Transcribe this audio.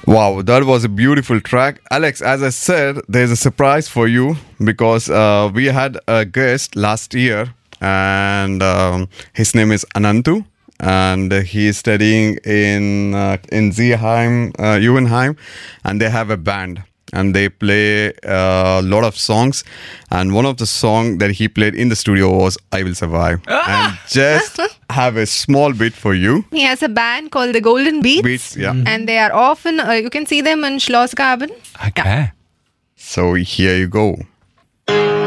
Wow, that was a beautiful track. Alex, as I said, there's a surprise for you because we had a guest last year and his name is Anantu and he is studying in Zeeheim, Juvenheim, and they have a band. And they play a lot of songs. And one of the songs that he played in the studio was I Will Survive. And just have a small bit for you. He has a band called the Golden Beats. Beats, yeah. And they are often, you can see them in Schlossgraben. Okay. So here you go.